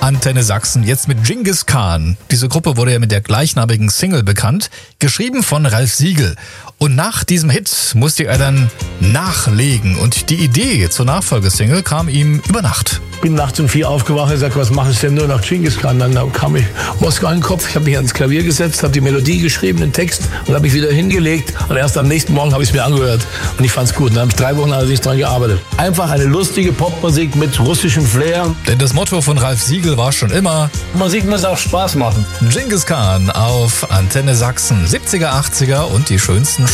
Antenne Sachsen, jetzt mit Dschingis Khan. Diese Gruppe wurde ja mit der gleichnamigen Single bekannt, geschrieben von Ralf Siegel. Und nach diesem Hit musste er dann nachlegen. Und die Idee zur Nachfolgesingle kam ihm über Nacht. Bin nachts um 4 aufgewacht und gesagt, was mache ich denn nur nach Dschingis Khan? Dann kam ich Moskau in den Kopf, ich habe mich ans Klavier gesetzt, habe die Melodie geschrieben, den Text und habe mich wieder hingelegt. Und erst am nächsten Morgen habe ich es mir angehört und ich fand es gut. Und dann habe ich 3 Wochen allerdings dran gearbeitet. Einfach eine lustige Popmusik mit russischem Flair. Denn das Motto von Ralf Siegel war schon immer: Musik muss auch Spaß machen. Dschingis Khan auf Antenne Sachsen. 70er, 80er und die schönsten